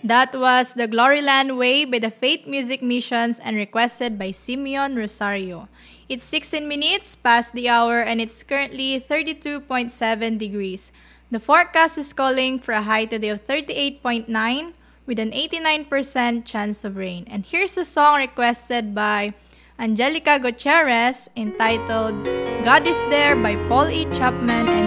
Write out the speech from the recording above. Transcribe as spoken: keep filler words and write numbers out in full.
That was The Gloryland Way by the Faith Music Missions and requested by Simeon Rosario. It's sixteen minutes past the hour and it's currently thirty-two point seven degrees. The forecast is calling for a high today of thirty-eight point nine with an eighty-nine percent chance of rain. And here's a song requested by Angelica Gutierrez entitled God is There by Paul E. Chapman and